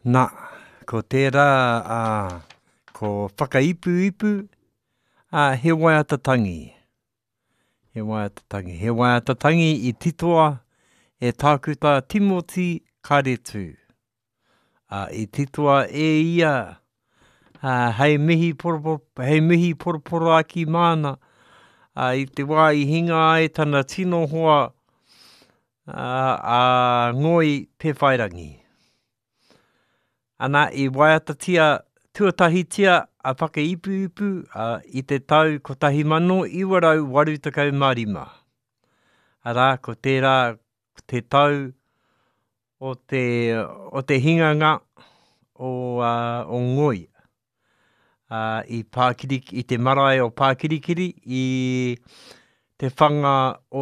Nā, ko tērā, ko whakaipu, he waiatatangi. He waiatatangi I titoa e tākuta Timoti Karetu. I titoa ia, hei mihi poroporo aki mana, I te wā I hinga ai tana tino hoa a ngoi pewhairangi. Ana I waiatatia tuatahitia a whakaipu I te tau 1885. Arā, ko tērā, te tau o te hinganga o ngoi. I te marae o Pākirikiri I te whanga o